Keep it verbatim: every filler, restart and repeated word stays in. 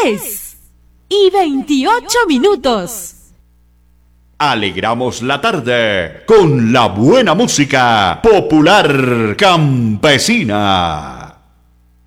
diez y veintiocho minutos. Alegramos la tarde con la buena música popular campesina.